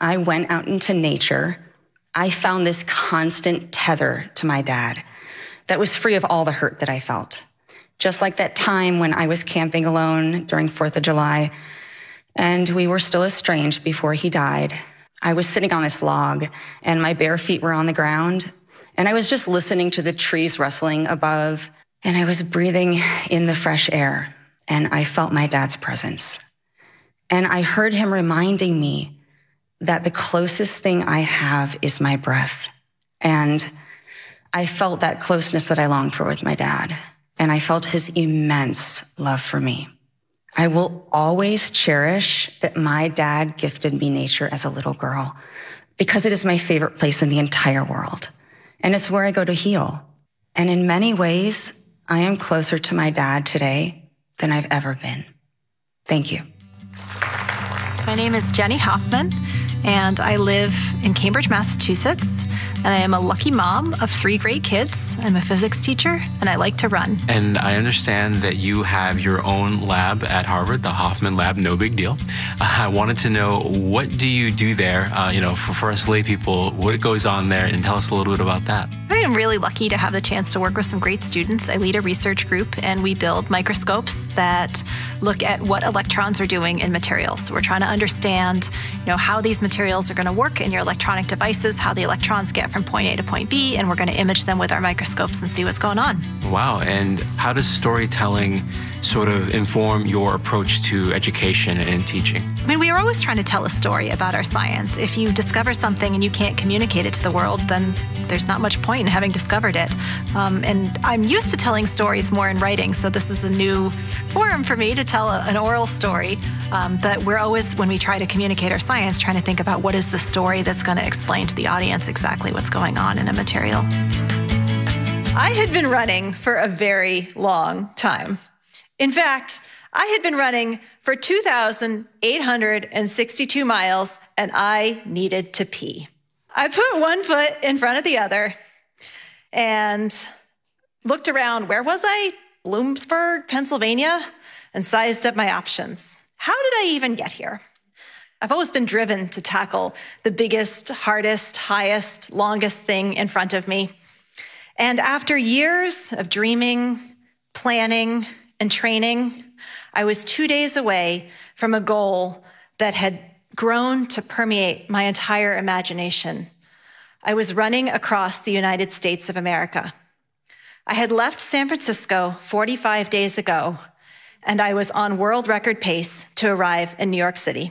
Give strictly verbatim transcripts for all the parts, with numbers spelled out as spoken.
I went out into nature, I found this constant tether to my dad that was free of all the hurt that I felt. Just like that time when I was camping alone during fourth of July, and we were still estranged before he died. I was sitting on this log, and my bare feet were on the ground, and I was just listening to the trees rustling above, and I was breathing in the fresh air, and I felt my dad's presence. And I heard him reminding me that the closest thing I have is my breath. And I felt that closeness that I longed for with my dad, and I felt his immense love for me. I will always cherish that my dad gifted me nature as a little girl because it is my favorite place in the entire world. And it's where I go to heal. And in many ways, I am closer to my dad today than I've ever been. Thank you. My name is Jenny Hoffman, and I live in Cambridge, Massachusetts. And I am a lucky mom of three great kids. I'm a physics teacher, and I like to run. And I understand that you have your own lab at Harvard, the Hoffman Lab, no big deal. Uh, I wanted to know, what do you do there, uh, you know, for, for us lay people, what goes on there, and tell us a little bit about that. I am really lucky to have the chance to work with some great students. I lead a research group, and we build microscopes that look at what electrons are doing in materials. So we're trying to understand, you know, how these materials are going to work in your electronic devices, how the electrons get from point A to point B, and we're going to image them with our microscopes and see what's going on. Wow. And how does storytelling sort of inform your approach to education and teaching? I mean, we are always trying to tell a story about our science. If you discover something and you can't communicate it to the world, then there's not much point in having discovered it. Um, and I'm used to telling stories more in writing, so this is a new forum for me to tell a, an oral story. Um, but we're always, when we try to communicate our science, trying to think about what is the story that's going to explain to the audience exactly what's going on in a material. I had been running for a very long time. In fact, I had been running for two thousand eight hundred sixty-two miles, and I needed to pee. I put one foot in front of the other and looked around. Where was I? Bloomsburg, Pennsylvania, and sized up my options. How did I even get here? I've always been driven to tackle the biggest, hardest, highest, longest thing in front of me. And after years of dreaming, planning, and training, I was two days away from a goal that had grown to permeate my entire imagination. I was running across the United States of America. I had left San Francisco forty-five days ago, and I was on world record pace to arrive in New York City.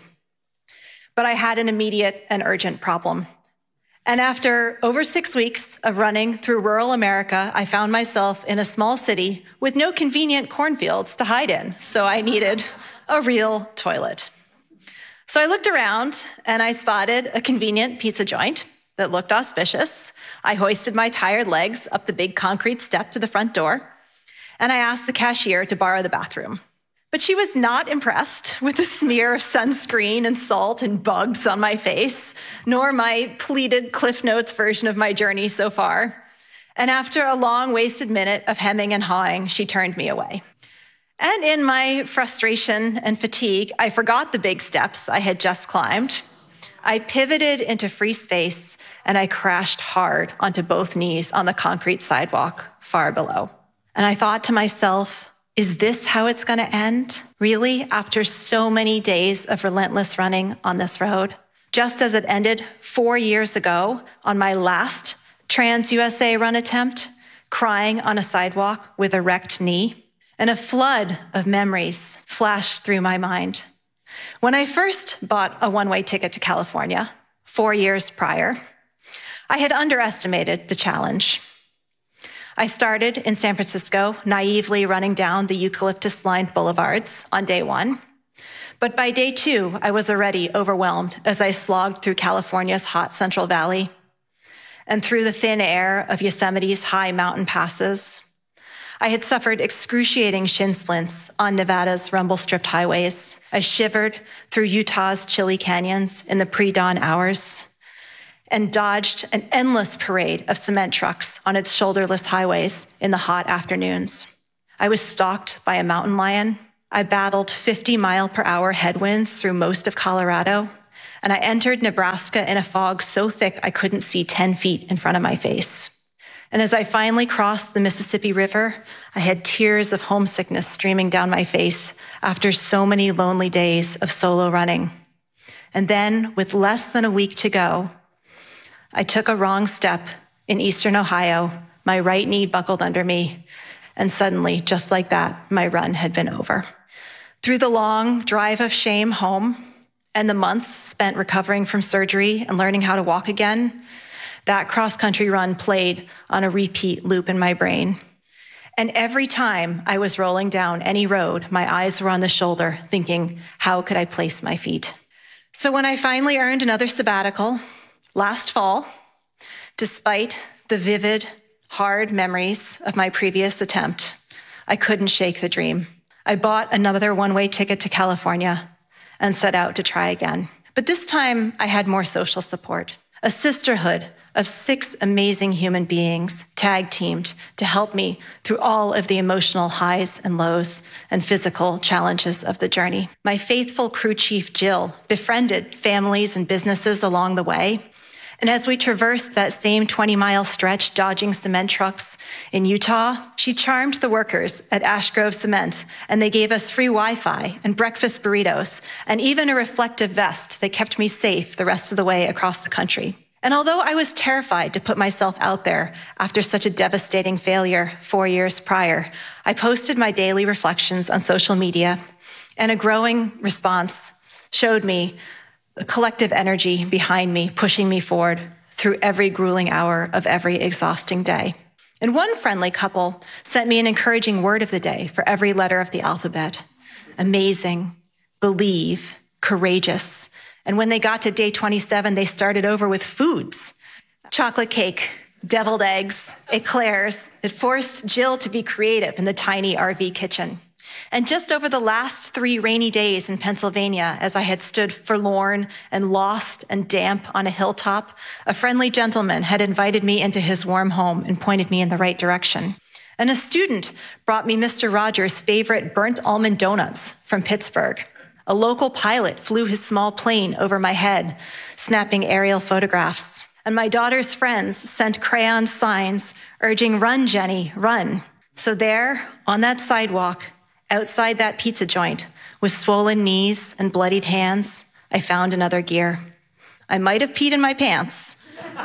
But I had an immediate and urgent problem. And after over six weeks of running through rural America, I found myself in a small city with no convenient cornfields to hide in, so I needed a real toilet. So I looked around, and I spotted a convenient pizza joint that looked auspicious. I hoisted my tired legs up the big concrete step to the front door, and I asked the cashier to borrow the bathroom. But she was not impressed with the smear of sunscreen and salt and bugs on my face, nor my pleated Cliff Notes version of my journey so far. And after a long, wasted minute of hemming and hawing, she turned me away. And in my frustration and fatigue, I forgot the big steps I had just climbed. I pivoted into free space, and I crashed hard onto both knees on the concrete sidewalk far below. And I thought to myself, is this how it's going to end? Really? After so many days of relentless running on this road? Just as it ended four years ago on my last Trans U S A run attempt, crying on a sidewalk with a wrecked knee. And a flood of memories flashed through my mind. When I first bought a one-way ticket to California, four years prior, I had underestimated the challenge. I started in San Francisco, naively running down the eucalyptus-lined boulevards on day one. But by day two, I was already overwhelmed as I slogged through California's hot Central Valley and through the thin air of Yosemite's high mountain passes. I had suffered excruciating shin splints on Nevada's rumble-stripped highways. I shivered through Utah's chilly canyons in the pre-dawn hours and dodged an endless parade of cement trucks on its shoulderless highways in the hot afternoons. I was stalked by a mountain lion. I battled fifty mile per hour headwinds through most of Colorado, and I entered Nebraska in a fog so thick I couldn't see ten feet in front of my face. And as I finally crossed the Mississippi River, I had tears of homesickness streaming down my face after so many lonely days of solo running. And then, with less than a week to go, I took a wrong step in eastern Ohio. My right knee buckled under me, and suddenly, just like that, my run had been over. Through the long drive of shame home and the months spent recovering from surgery and learning how to walk again, that cross-country run played on a repeat loop in my brain. And every time I was rolling down any road, my eyes were on the shoulder, thinking, how could I place my feet? So when I finally earned another sabbatical last fall, despite the vivid, hard memories of my previous attempt, I couldn't shake the dream. I bought another one-way ticket to California and set out to try again. But this time I had more social support, a sisterhood of six amazing human beings tag-teamed to help me through all of the emotional highs and lows and physical challenges of the journey. My faithful crew chief, Jill, befriended families and businesses along the way. And as we traversed that same twenty-mile stretch dodging cement trucks in Utah, she charmed the workers at Ash Grove Cement, and they gave us free Wi-Fi and breakfast burritos and even a reflective vest that kept me safe the rest of the way across the country. And although I was terrified to put myself out there after such a devastating failure four years prior, I posted my daily reflections on social media, and a growing response showed me the collective energy behind me, pushing me forward through every grueling hour of every exhausting day. And one friendly couple sent me an encouraging word of the day for every letter of the alphabet: amazing, believe, courageous. And when they got to day twenty-seven, they started over with foods: chocolate cake, deviled eggs, eclairs. It forced Jill to be creative in the tiny R V kitchen. And just over the last three rainy days in Pennsylvania, as I had stood forlorn and lost and damp on a hilltop, a friendly gentleman had invited me into his warm home and pointed me in the right direction. And a student brought me Mister Rogers' favorite burnt almond donuts from Pittsburgh. A local pilot flew his small plane over my head, snapping aerial photographs. And my daughter's friends sent crayon signs urging, "Run, Jenny, run." So there, on that sidewalk, outside that pizza joint, with swollen knees and bloodied hands, I found another gear. I might have peed in my pants,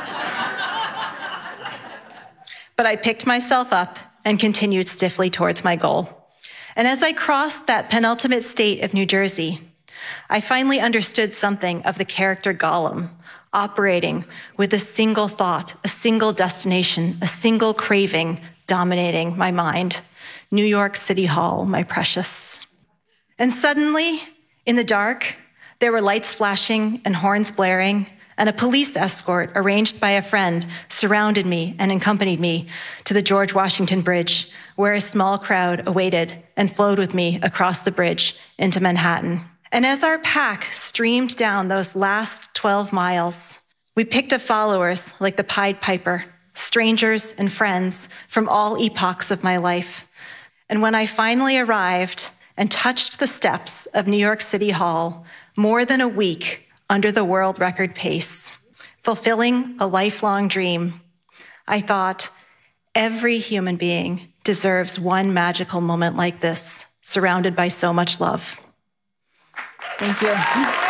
but I picked myself up and continued stiffly towards my goal. And as I crossed that penultimate state of New Jersey, I finally understood something of the character Gollum, operating with a single thought, a single destination, a single craving dominating my mind. New York City Hall, my precious. And suddenly, in the dark, there were lights flashing and horns blaring, and a police escort arranged by a friend surrounded me and accompanied me to the George Washington Bridge, where a small crowd awaited and flowed with me across the bridge into Manhattan. And as our pack streamed down those last twelve miles, we picked up followers like the Pied Piper, strangers and friends from all epochs of my life. And when I finally arrived and touched the steps of New York City Hall, more than a week under the world record pace, fulfilling a lifelong dream, I thought, every human being deserves one magical moment like this, surrounded by so much love. Thank you.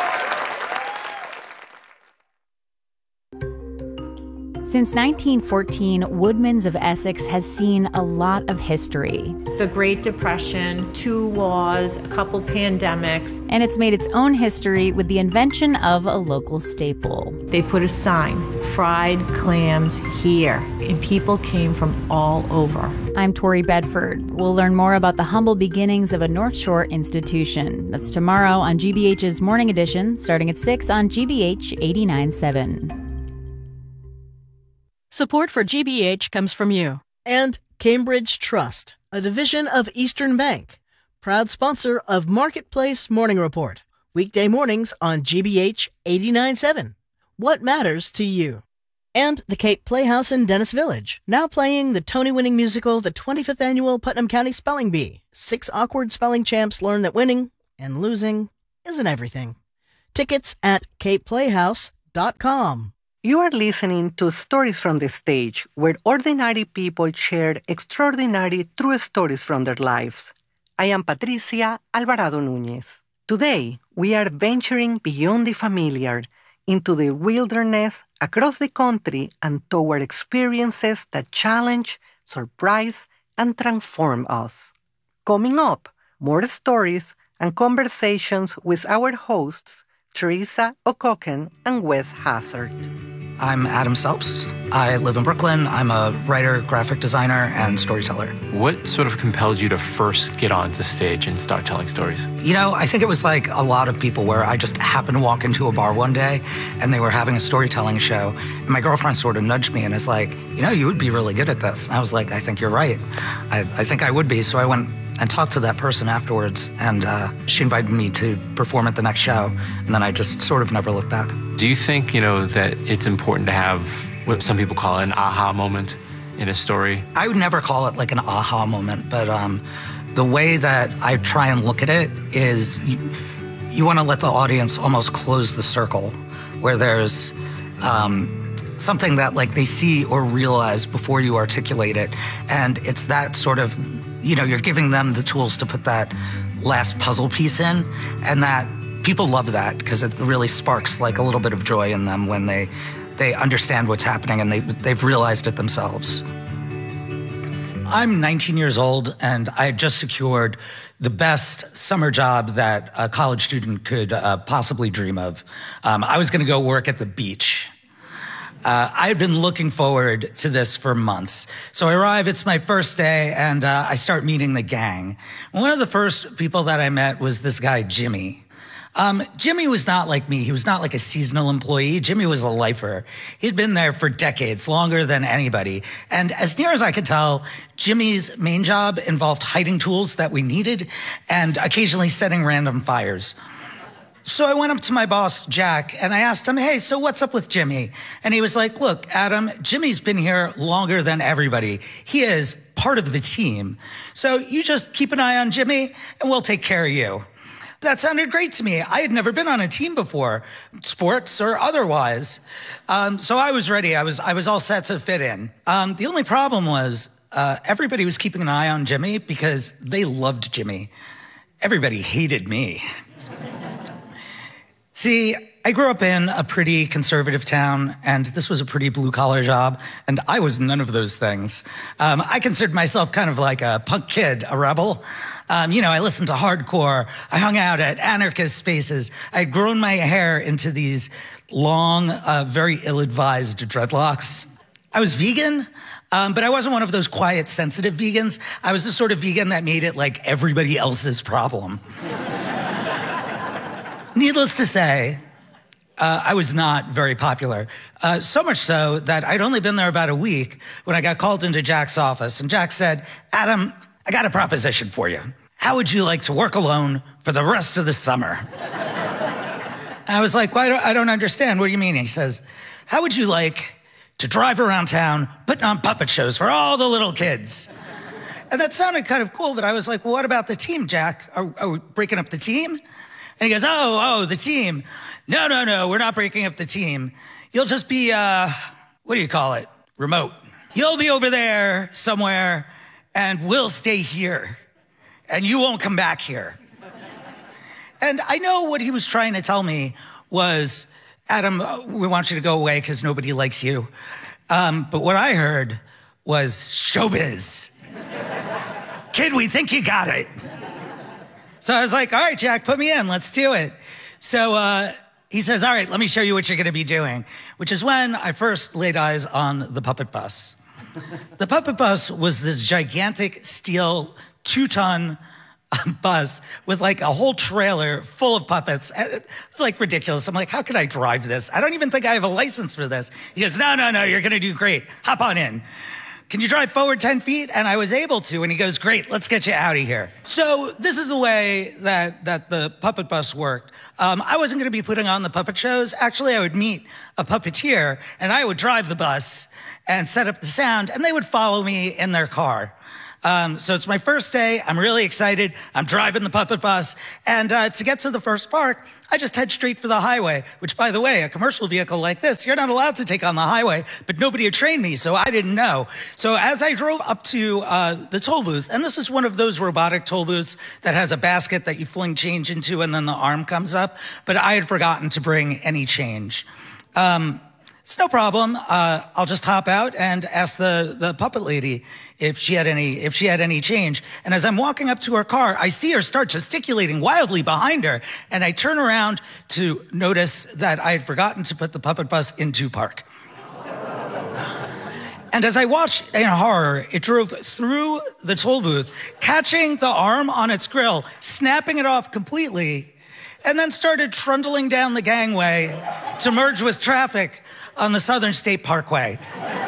Since nineteen fourteen, Woodman's of Essex has seen a lot of history. The Great Depression, two wars, a couple pandemics. And it's made its own history with the invention of a local staple. They put a sign, fried clams here, and people came from all over. I'm Tori Bedford. We'll learn more about the humble beginnings of a North Shore institution. That's tomorrow on G B H's Morning Edition, starting at six on G B H eighty-nine point seven. Support for G B H comes from you. And Cambridge Trust, a division of Eastern Bank, proud sponsor of Marketplace Morning Report, weekday mornings on G B H eighty-nine point seven. What matters to you? And the Cape Playhouse in Dennis Village, now playing the Tony-winning musical, the twenty-fifth Annual Putnam County Spelling Bee. Six awkward spelling champs learn that winning and losing isn't everything. Tickets at cape playhouse dot com. You are listening to Stories from the Stage, where ordinary people share extraordinary true stories from their lives. I am Patricia Alvarado Núñez. Today, we are venturing beyond the familiar into the wilderness, across the country, and toward experiences that challenge, surprise, and transform us. Coming up, more stories and conversations with our hosts, Teresa O'Cocken and Wes Hazard. I'm Adam Selps. I live in Brooklyn. I'm a writer, graphic designer, and storyteller. What sort of compelled you to first get onto stage and start telling stories? You know, I think it was like a lot of people where I just happened to walk into a bar one day and they were having a storytelling show. And my girlfriend sort of nudged me and is like, you know, you would be really good at this. And I was like, I think you're right. I, I think I would be. So I went and talked to that person afterwards, and uh, she invited me to perform at the next show, and then I just sort of never looked back. Do you think, you know, that it's important to have what some people call an aha moment in a story? I would never call it like an aha moment, but um, the way that I try and look at it is you, you want to let the audience almost close the circle, where there's um, something that like they see or realize before you articulate it, and it's that sort of, you know, you're giving them the tools to put that last puzzle piece in, and that people love that because it really sparks like a little bit of joy in them when they they understand what's happening and they they've realized it themselves. I'm nineteen years old and I had just secured the best summer job that a college student could uh, possibly dream of. Um, I was going to go work at the beach. Uh, I had been looking forward to this for months. So I arrive, it's my first day, and uh, I start meeting the gang. One of the first people that I met was this guy, Jimmy. Um, Jimmy was not like me. He was not like a seasonal employee. Jimmy was a lifer. He'd been there for decades, longer than anybody. And as near as I could tell, Jimmy's main job involved hiding tools that we needed and occasionally setting random fires. So I went up to my boss, Jack, and I asked him, hey, so what's up with Jimmy? And he was like, look, Adam, Jimmy's been here longer than everybody. He is part of the team. So you just keep an eye on Jimmy and we'll take care of you. That sounded great to me. I had never been on a team before, sports or otherwise. Um, so I was ready. I was, I was all set to fit in. Um, the only problem was, uh, everybody was keeping an eye on Jimmy because they loved Jimmy. Everybody hated me. See, I grew up in a pretty conservative town, and this was a pretty blue-collar job, and I was none of those things. Um, I considered myself kind of like a punk kid, a rebel. Um, you know, I listened to hardcore. I hung out at anarchist spaces. I had grown my hair into these long, uh, very ill-advised dreadlocks. I was vegan, um, but I wasn't one of those quiet, sensitive vegans. I was the sort of vegan that made it like everybody else's problem. Needless to say, uh, I was not very popular. Uh, so much so that I'd only been there about a week when I got called into Jack's office. And Jack said, Adam, I got a proposition for you. How would you like to work alone for the rest of the summer? And I was like, well, I don't, I don't understand. What do you mean? He says, how would you like to drive around town putting on puppet shows for all the little kids? And that sounded kind of cool, but I was like, well, what about the team, Jack? Are, are we breaking up the team? And he goes, oh, oh, the team. No, no, no, we're not breaking up the team. You'll just be, uh, what do you call it? Remote. You'll be over there somewhere, and we'll stay here. And you won't come back here. And I know what he was trying to tell me was, Adam, we want you to go away because nobody likes you. Um, but what I heard was showbiz. Kid, we think you got it. So I was like, all right, Jack, put me in. Let's do it. So uh, he says, all right, let me show you what you're going to be doing, which is when I first laid eyes on the puppet bus. The puppet bus was this gigantic steel two-ton bus with like a whole trailer full of puppets. It's like ridiculous. I'm like, how could I drive this? I don't even think I have a license for this. He goes, no, no, no, you're going to do great. Hop on in. Can you drive forward ten feet? And I was able to. And he goes, great, let's get you out of here. So this is the way that, that the puppet bus worked. Um, I wasn't going to be putting on the puppet shows. Actually, I would meet a puppeteer and I would drive the bus and set up the sound and they would follow me in their car. Um, so it's my first day. I'm really excited. I'm driving the puppet bus. And uh, to get to the first park, I just head straight for the highway, which, by the way, a commercial vehicle like this, you're not allowed to take on the highway, but nobody had trained me, so I didn't know. So as I drove up to uh, the toll booth, and this is one of those robotic toll booths that has a basket that you fling change into and then the arm comes up, but I had forgotten to bring any change. Um, it's no problem. Uh, I'll just hop out and ask the, the puppet lady if she had any, if she had any change. And as I'm walking up to her car, I see her start gesticulating wildly behind her. And I turn around to notice that I had forgotten to put the puppet bus into park. And as I watched in horror, it drove through the toll booth, catching the arm on its grill, snapping it off completely, and then started trundling down the gangway to merge with traffic on the Southern State Parkway.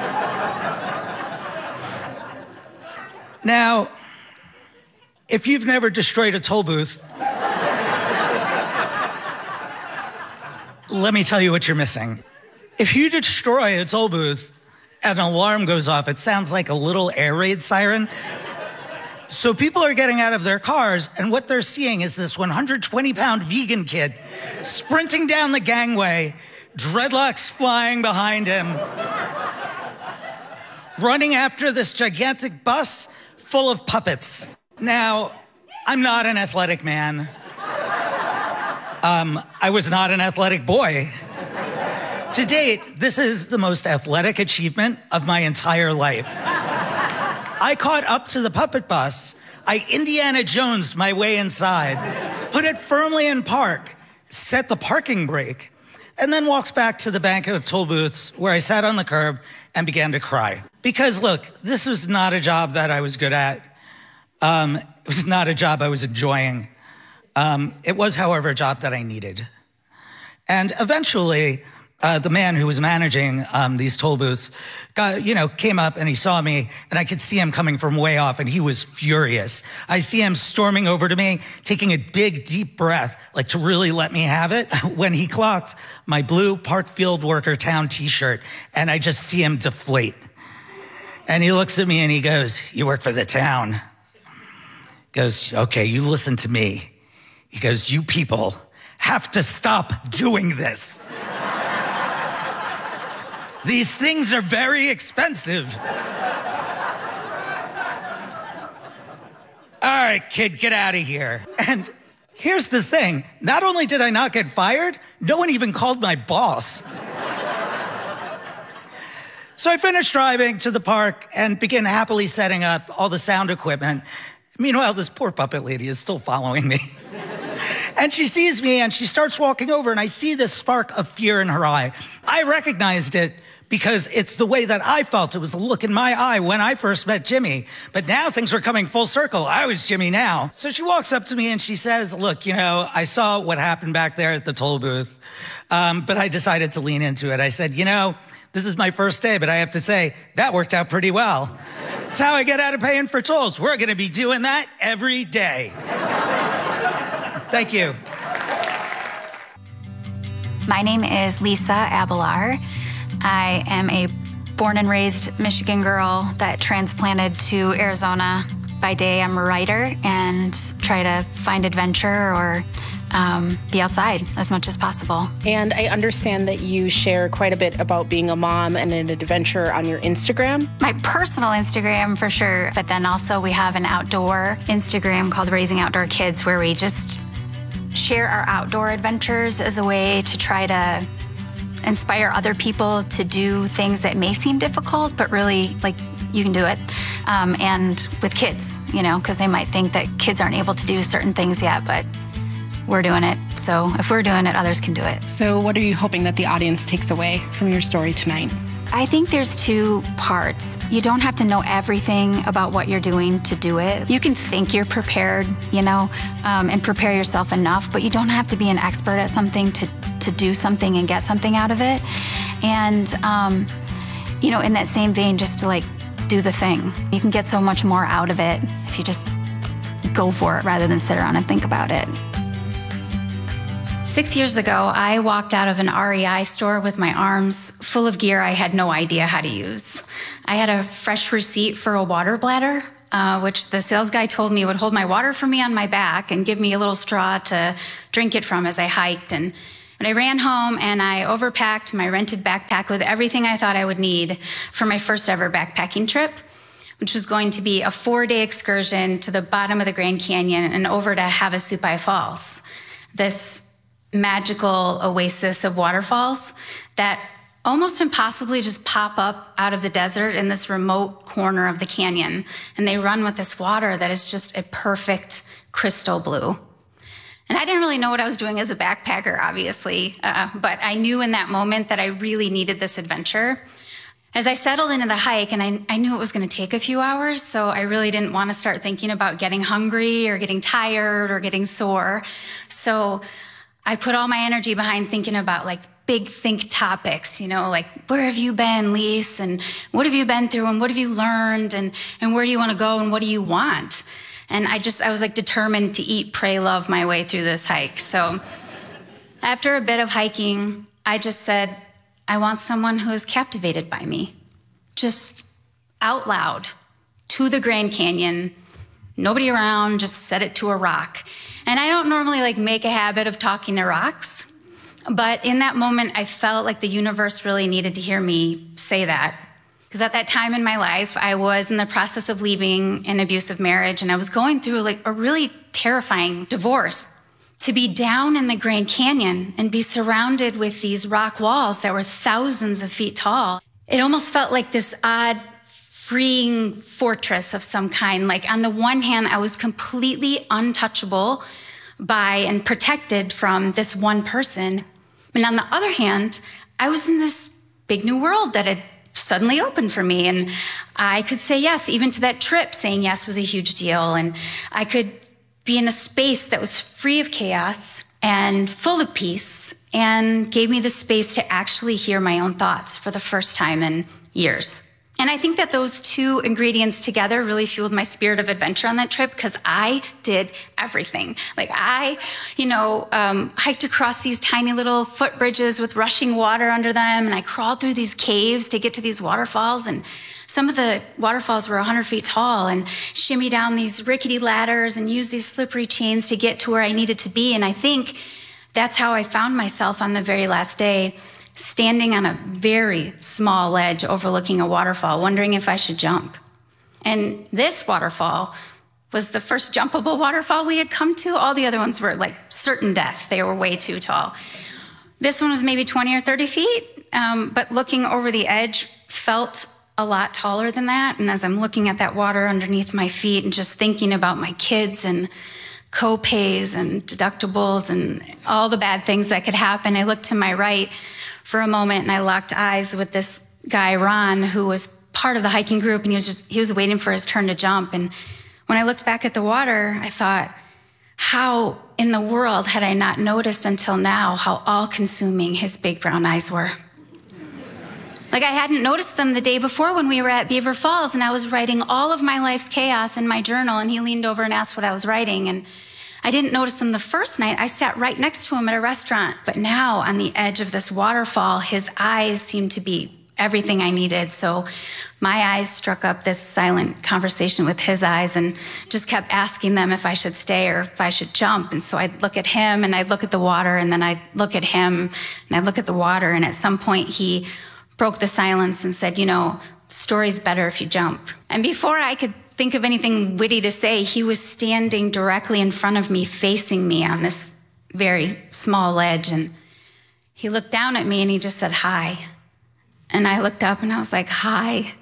Now, if you've never destroyed a toll booth, let me tell you what you're missing. If you destroy a toll booth and an alarm goes off, it sounds like a little air raid siren. So people are getting out of their cars, and what they're seeing is this one hundred twenty pound vegan kid sprinting down the gangway, dreadlocks flying behind him, running after this gigantic bus full of puppets. Now, I'm not an athletic man. Um, I was not an athletic boy. To date, this is the most athletic achievement of my entire life. I caught up to the puppet bus. I Indiana Jones'd my way inside, put it firmly in park, set the parking brake, and then walked back to the bank of toll booths where I sat on the curb and began to cry. Because look, this was not a job that I was good at. Um, it was not a job I was enjoying. Um, it was, however, a job that I needed. And eventually, Uh, the man who was managing um, these toll booths, got, you know, came up and he saw me, and I could see him coming from way off, and he was furious. I see him storming over to me, taking a big, deep breath, like to really let me have it, when he clocked my blue Park Field Worker Town t-shirt, and I just see him deflate. And he looks at me and he goes, "You work for the town." He goes, "Okay, you listen to me." He goes, "You people have to stop doing this. These things are very expensive." "All right, kid, get out of here." And here's the thing. Not only did I not get fired, no one even called my boss. So I finished driving to the park and began happily setting up all the sound equipment. Meanwhile, this poor puppet lady is still following me. And she sees me and she starts walking over, and I see this spark of fear in her eye. I recognized it because it's the way that I felt. It was the look in my eye when I first met Jimmy. But now things were coming full circle. I was Jimmy now. So she walks up to me and she says, "Look, you know, I saw what happened back there at the toll booth, um, but I decided to lean into it." I said, "You know, this is my first day, but I have to say, that worked out pretty well. It's how I get out of paying for tolls. We're going to be doing that every day." Thank you. My name is Lisa Abelar. I am a born and raised Michigan girl that transplanted to Arizona. By day, I'm a writer and try to find adventure or um, be outside as much as possible. And I understand that you share quite a bit about being a mom and an adventure on your Instagram. My personal Instagram, for sure. But then also we have an outdoor Instagram called Raising Outdoor Kids, where we just share our outdoor adventures as a way to try to inspire other people to do things that may seem difficult, but really, like, you can do it. Um, and with kids, you know, because they might think that kids aren't able to do certain things yet, but we're doing it. So if we're doing it, others can do it. So what are you hoping that the audience takes away from your story tonight? I think there's two parts. You don't have to know everything about what you're doing to do it. You can think you're prepared, you know, um, and prepare yourself enough, but you don't have to be an expert at something to, to do something and get something out of it. And, um, you know, in that same vein, just to like do the thing. You can get so much more out of it if you just go for it rather than sit around and think about it. Six years ago, I walked out of an R E I store with my arms full of gear I had no idea how to use. I had a fresh receipt for a water bladder, uh, which the sales guy told me would hold my water for me on my back and give me a little straw to drink it from as I hiked. And, and I ran home and I overpacked my rented backpack with everything I thought I would need for my first ever backpacking trip, which was going to be a four-day excursion to the bottom of the Grand Canyon and over to Havasupai Falls, this magical oasis of waterfalls that almost impossibly just pop up out of the desert in this remote corner of the canyon. And they run with this water that is just a perfect crystal blue. And I didn't really know what I was doing as a backpacker, obviously, uh, but I knew in that moment that I really needed this adventure. As I settled into the hike, and I, I knew it was going to take a few hours, so I really didn't want to start thinking about getting hungry or getting tired or getting sore. So I put all my energy behind thinking about like big think topics, you know, like, where have you been, Lise? And what have you been through? And what have you learned? And, and where do you want to go? And what do you want? And I just, I was like determined to eat, pray, love my way through this hike. So after a bit of hiking, I just said, I want someone who is captivated by me. Just out loud to the Grand Canyon, nobody around, just said it to a rock. And I don't normally like make a habit of talking to rocks, but in that moment, I felt like the universe really needed to hear me say that. Because at that time in my life, I was in the process of leaving an abusive marriage, and I was going through like a really terrifying divorce. To be down in the Grand Canyon and be surrounded with these rock walls that were thousands of feet tall, it almost felt like this odd, freeing fortress of some kind. Like on the one hand, I was completely untouchable by and protected from this one person. And on the other hand, I was in this big new world that had suddenly opened for me. And I could say yes, even to that trip. Saying yes was a huge deal. And I could be in a space that was free of chaos and full of peace and gave me the space to actually hear my own thoughts for the first time in years. And I think that those two ingredients together really fueled my spirit of adventure on that trip, because I did everything. Like I, you know, um, hiked across these tiny little footbridges with rushing water under them, and I crawled through these caves to get to these waterfalls, and some of the waterfalls were one hundred feet tall, and shimmy down these rickety ladders and use these slippery chains to get to where I needed to be. And I think that's how I found myself on the very last day, standing on a very small ledge overlooking a waterfall, wondering if I should jump. And this waterfall was the first jumpable waterfall we had come to. All the other ones were like certain death. They were way too tall. This one was maybe twenty or thirty feet, um, but looking over the edge felt a lot taller than that. And as I'm looking at that water underneath my feet and just thinking about my kids and co-pays and deductibles and all the bad things that could happen, I looked to my right for a moment and I locked eyes with this guy, Ron, who was part of the hiking group, and he was just, he was waiting for his turn to jump. And when I looked back at the water, I thought, how in the world had I not noticed until now how all-consuming his big brown eyes were? Like I hadn't noticed them the day before when we were at Beaver Falls, and I was writing all of my life's chaos in my journal, and he leaned over and asked what I was writing, and I didn't notice them the first night. I sat right next to him at a restaurant. But now on the edge of this waterfall, his eyes seemed to be everything I needed. So my eyes struck up this silent conversation with his eyes and just kept asking them if I should stay or if I should jump. And so I'd look at him and I'd look at the water, and then I'd look at him and I'd look at the water. And at some point he broke the silence and said, you know, the story's better if you jump. And before I could think of anything witty to say, he was standing directly in front of me, facing me on this very small ledge. And he looked down at me and he just said, hi. And I looked up and I was like, hi.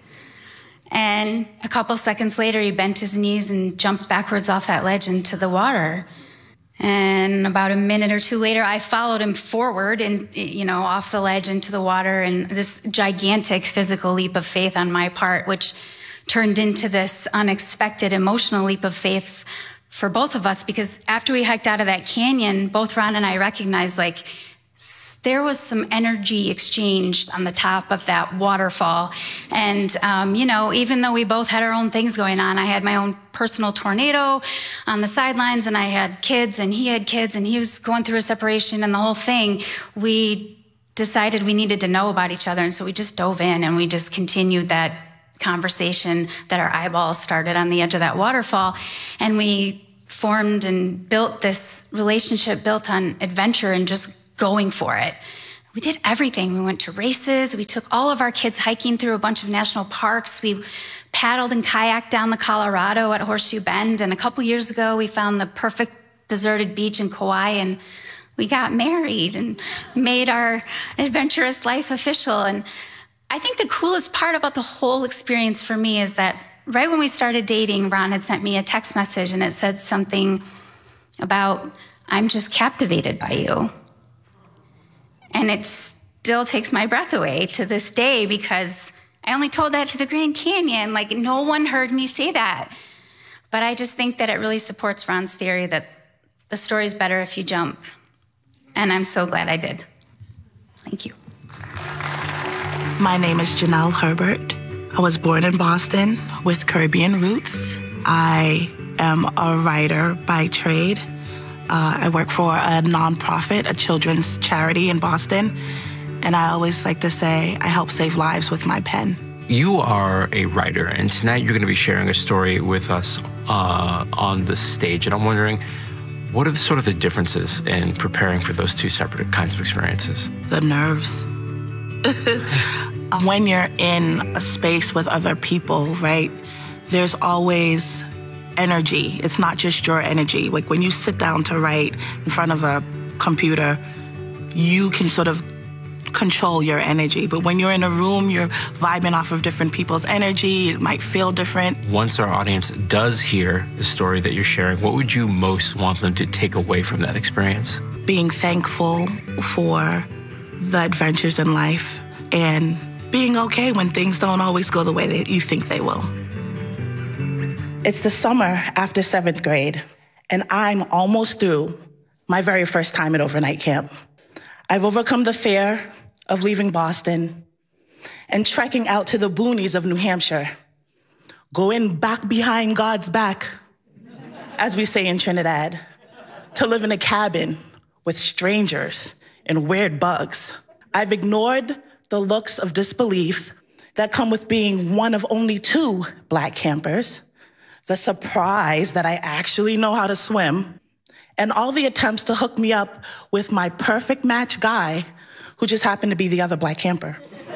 And a couple seconds later, he bent his knees and jumped backwards off that ledge into the water. And about a minute or two later, I followed him forward and, you know, off the ledge into the water, and this gigantic physical leap of faith on my part, which turned into this unexpected emotional leap of faith for both of us, because after we hiked out of that canyon, both Ron and I recognized like there was some energy exchanged on the top of that waterfall. And, um, you know, even though we both had our own things going on, I had my own personal tornado on the sidelines, and I had kids and he had kids, and he was going through a separation and the whole thing. We decided we needed to know about each other. And so we just dove in and we just continued that conversation that our eyeballs started on the edge of that waterfall. And we formed and built this relationship built on adventure and just going for it. We did everything. We went to races. We took all of our kids hiking through a bunch of national parks. We paddled and kayaked down the Colorado at Horseshoe Bend. And a couple years ago, we found the perfect deserted beach in Kauai, and we got married and made our adventurous life official. And I think the coolest part about the whole experience for me is that right when we started dating, Ron had sent me a text message, and it said something about, "I'm just captivated by you." And it still takes my breath away to this day, because I only told that to the Grand Canyon. Like, no one heard me say that. But I just think that it really supports Ron's theory that the story's better if you jump. And I'm so glad I did. Thank you. My name is Janelle Herbert. I was born in Boston with Caribbean roots. I am a writer by trade. Uh, I work for a nonprofit, a children's charity in Boston. And I always like to say I help save lives with my pen. You are a writer, and tonight you're going to be sharing a story with us uh, on the stage. And I'm wondering, what are the, sort of the differences in preparing for those two separate kinds of experiences? The nerves. When you're in a space with other people, right, there's always energy. It's not just your energy. Like when you sit down to write in front of a computer, you can sort of control your energy. But when you're in a room, you're vibing off of different people's energy. It might feel different. Once our audience does hear the story that you're sharing, what would you most want them to take away from that experience? Being thankful for the adventures in life and being okay when things don't always go the way that you think they will. It's the summer after seventh grade, and I'm almost through my very first time at overnight camp. I've overcome the fear of leaving Boston and trekking out to the boonies of New Hampshire, going back behind God's back, as we say in Trinidad, to live in a cabin with strangers and weird bugs. I've ignored the looks of disbelief that come with being one of only two Black campers, the surprise that I actually know how to swim, and all the attempts to hook me up with my perfect match guy who just happened to be the other Black camper.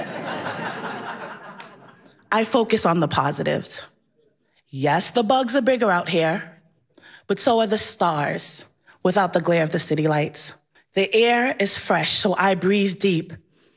I focus on the positives. Yes, the bugs are bigger out here, but so are the stars without the glare of the city lights. The air is fresh, so I breathe deep.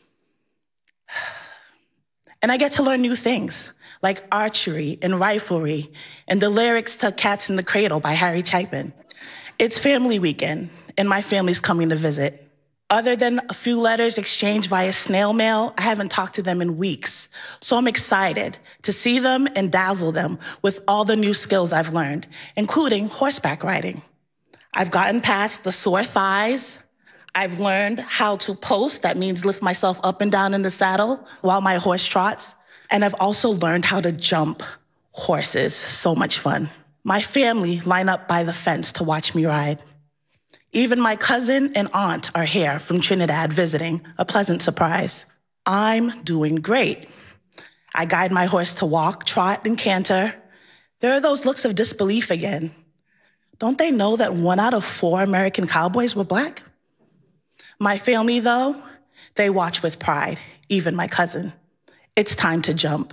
And I get to learn new things, like archery and riflery and the lyrics to Cats in the Cradle by Harry Chapin. It's family weekend, and my family's coming to visit. Other than a few letters exchanged via snail mail, I haven't talked to them in weeks. So I'm excited to see them and dazzle them with all the new skills I've learned, including horseback riding. I've gotten past the sore thighs. I've learned how to post, that means lift myself up and down in the saddle while my horse trots. And I've also learned how to jump horses. So much fun. My family line up by the fence to watch me ride. Even my cousin and aunt are here from Trinidad visiting, a pleasant surprise. I'm doing great. I guide my horse to walk, trot, and canter. There are those looks of disbelief again. Don't they know that one out of four American cowboys were Black? My family, though, they watch with pride, even my cousin. It's time to jump.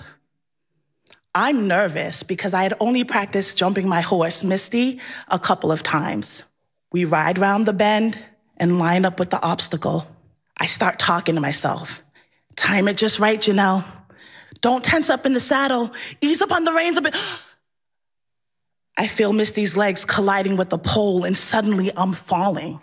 I'm nervous because I had only practiced jumping my horse, Misty, a couple of times. We ride round the bend and line up with the obstacle. I start talking to myself. Time it just right, Janelle. Don't tense up in the saddle. Ease up on the reins a bit. I feel Misty's legs colliding with the pole, and suddenly I'm falling.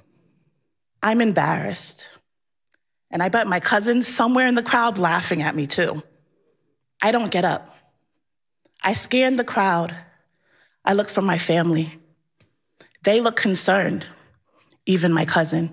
I'm embarrassed. And I bet my cousin's somewhere in the crowd laughing at me too. I don't get up. I scan the crowd. I look for my family. They look concerned, even my cousin.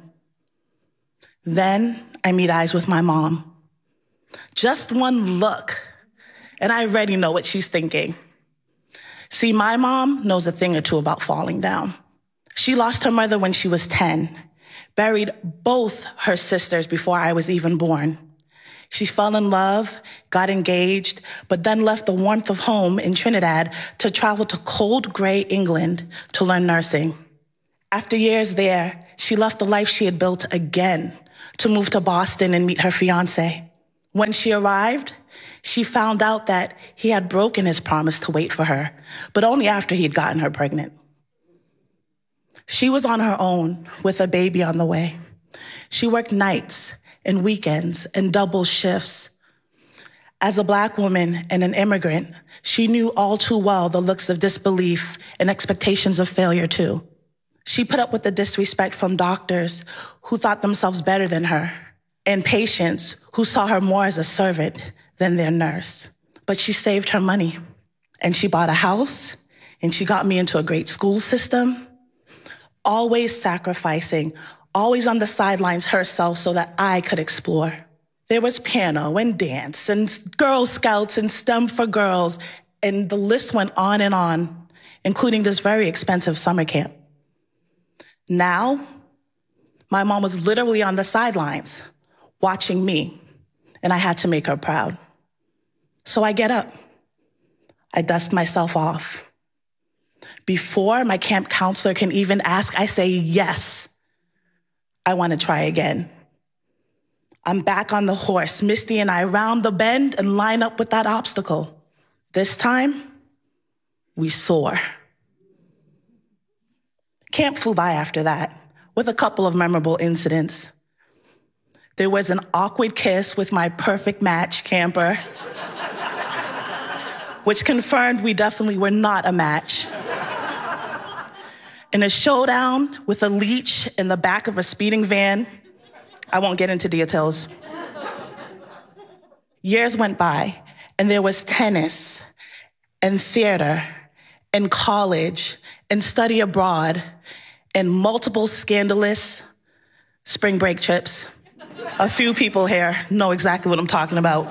Then I meet eyes with my mom. Just one look, and I already know what she's thinking. See, my mom knows a thing or two about falling down. She lost her mother when she was ten, buried both her sisters before I was even born. She fell in love, got engaged, but then left the warmth of home in Trinidad to travel to cold, gray England to learn nursing. After years there, she left the life she had built again to move to Boston and meet her fiancé. When she arrived, she found out that he had broken his promise to wait for her, but only after he'd gotten her pregnant. She was on her own with a baby on the way. She worked nights and weekends and double shifts. As a Black woman and an immigrant, she knew all too well the looks of disbelief and expectations of failure too. She put up with the disrespect from doctors who thought themselves better than her and patients who saw her more as a servant than their nurse. But she saved her money and she bought a house and she got me into a great school system, always sacrificing, always on the sidelines herself so that I could explore. There was piano and dance and Girl Scouts and STEM for girls, and the list went on and on, including this very expensive summer camp. Now, my mom was literally on the sidelines watching me, and I had to make her proud. So I get up. I dust myself off. Before my camp counselor can even ask, I say, yes, I want to try again. I'm back on the horse. Misty and I round the bend and line up with that obstacle. This time, we soar. Camp flew by after that, with a couple of memorable incidents. There was an awkward kiss with my perfect match camper, which confirmed we definitely were not a match. In a showdown with a leech in the back of a speeding van. I won't get into details. Years went by, and there was tennis and theater and college and study abroad and multiple scandalous spring break trips. A few people here know exactly what I'm talking about.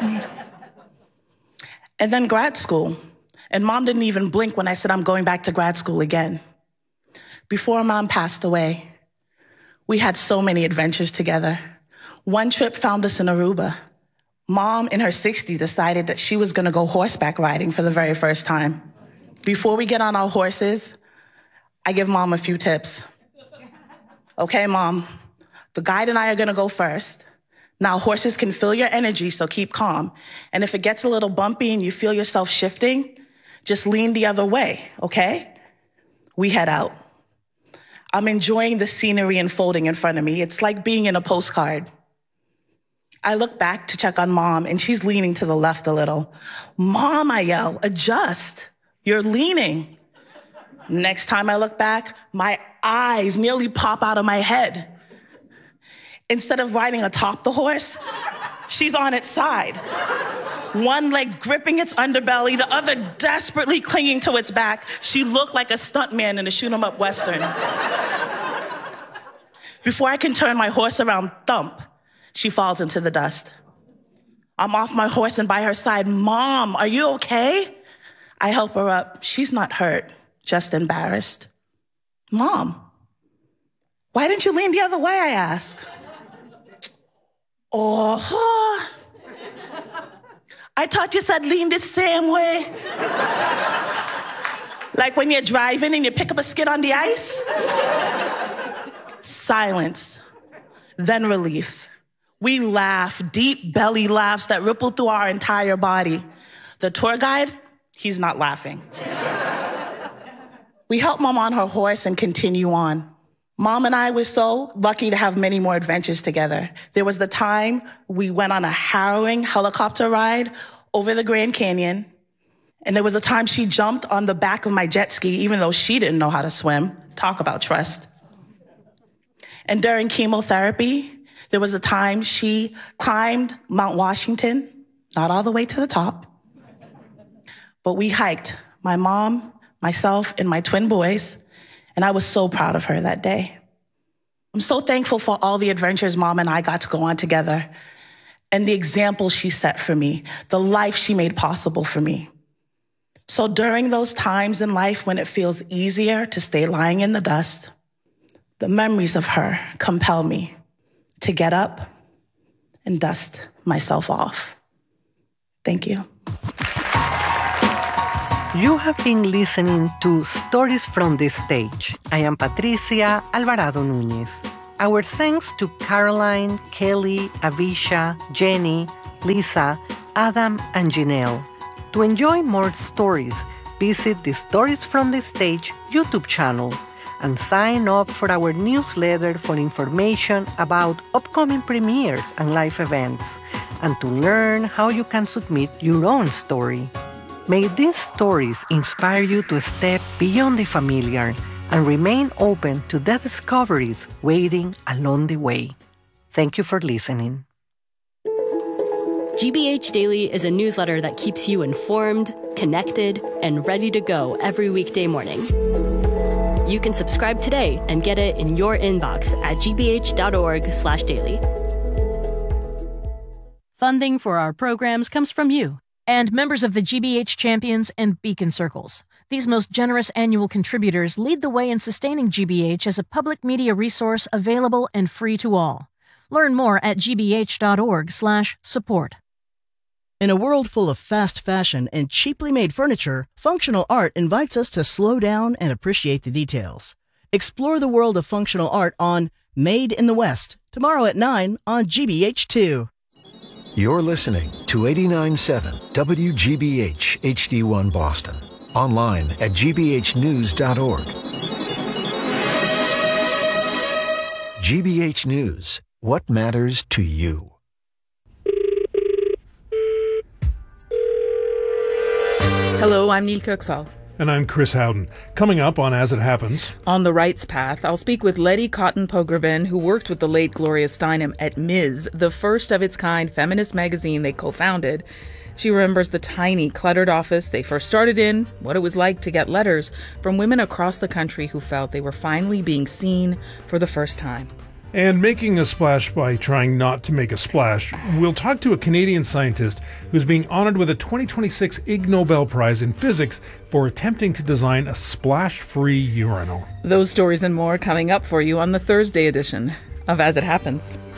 And then grad school. And Mom didn't even blink when I said I'm going back to grad school again. Before Mom passed away, we had so many adventures together. One trip found us in Aruba. Mom, in her sixties, decided that she was going to go horseback riding for the very first time. Before we get on our horses, I give Mom a few tips. Okay, Mom, the guide and I are going to go first. Now, horses can feel your energy, so keep calm. And if it gets a little bumpy and you feel yourself shifting, just lean the other way, okay? We head out. I'm enjoying the scenery unfolding in front of me. It's like being in a postcard. I look back to check on Mom, and she's leaning to the left a little. Mom, I yell, adjust. You're leaning. Next time I look back, my eyes nearly pop out of my head. Instead of riding atop the horse, she's on its side. One leg gripping its underbelly, the other desperately clinging to its back. She looked like a stuntman in a shoot-'em-up Western. Before I can turn my horse around, thump, she falls into the dust. I'm off my horse and by her side. Mom, are you okay? I help her up. She's not hurt, just embarrassed. Mom, why didn't you lean the other way, I ask. Oh, I thought you said lean the same way. Like when you're driving and you pick up a skid on the ice? Silence, then relief. We laugh, deep belly laughs that ripple through our entire body. The tour guide, he's not laughing. We help Mom on her horse and continue on. Mom and I were so lucky to have many more adventures together. There was the time we went on a harrowing helicopter ride over the Grand Canyon. And there was a time she jumped on the back of my jet ski, even though she didn't know how to swim. Talk about trust. And during chemotherapy, there was a time she climbed Mount Washington, not all the way to the top, but we hiked, my mom, myself, and my twin boys. And I was so proud of her that day. I'm so thankful for all the adventures Mom and I got to go on together and the example she set for me, the life she made possible for me. So during those times in life when it feels easier to stay lying in the dust, the memories of her compel me to get up and dust myself off. Thank you. You have been listening to Stories from the Stage. I am Patricia Alvarado Núñez. Our thanks to Caroline, Kelly, Avisha, Jenny, Lisa, Adam, and Janelle. To enjoy more stories, visit the Stories from the Stage YouTube channel and sign up for our newsletter for information about upcoming premieres and live events, and to learn how you can submit your own story. May these stories inspire you to step beyond the familiar and remain open to the discoveries waiting along the way. Thank you for listening. G B H Daily is a newsletter that keeps you informed, connected, and ready to go every weekday morning. You can subscribe today and get it in your inbox at gbh.org slash daily. Funding for our programs comes from you and members of the G B H Champions and Beacon Circles. These most generous annual contributors lead the way in sustaining G B H as a public media resource available and free to all. Learn more at gbh.org slash support. In a world full of fast fashion and cheaply made furniture, Functional Art invites us to slow down and appreciate the details. Explore the world of functional art on Made in the West, tomorrow at nine on G B H two. You're listening to eighty-nine point seven W G B H H D one Boston. Online at g b h news dot org. G B H News. What matters to you? Hello, I'm Neil Kirksall. And I'm Chris Howden. Coming up on As It Happens. On the Rights Path, I'll speak with Letty Cotton Pogrebin, who worked with the late Gloria Steinem at Miz, the first of its kind feminist magazine they co-founded. She remembers the tiny, cluttered office they first started in, what it was like to get letters from women across the country who felt they were finally being seen for the first time. And making a splash by trying not to make a splash, we'll talk to a Canadian scientist who's being honored with a twenty twenty-six Ig Nobel Prize in Physics for attempting to design a splash-free urinal. Those stories and more coming up for you on the Thursday edition of As It Happens.